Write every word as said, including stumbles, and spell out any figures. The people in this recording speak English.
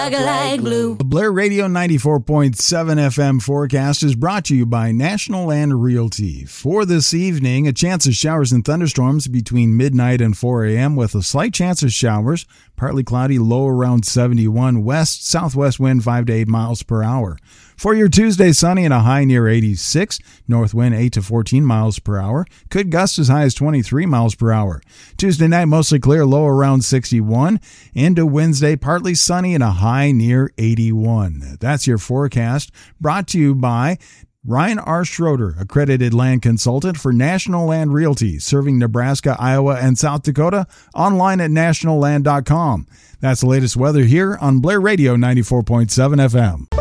like glue. The Blair Radio ninety-four point seven F M forecast is brought to you by National Land Realty. For this evening, a chance of showers and thunderstorms between midnight and four a.m. with a slight chance of showers. Partly cloudy, low around seventy-one. West, southwest wind five to eight miles per hour. For your Tuesday, sunny and a high near eighty-six. North wind eight to fourteen miles per hour. Could gust as high as twenty-three miles per hour. Tuesday night, mostly clear, low around sixty-one. Into Wednesday, partly sunny and a high near eighty-one. That's your forecast, brought to you by Ryan R. Schroeder, accredited land consultant for National Land Realty, serving Nebraska, Iowa, and South Dakota, online at national land dot com. That's the latest weather here on Blair Radio ninety-four point seven F M.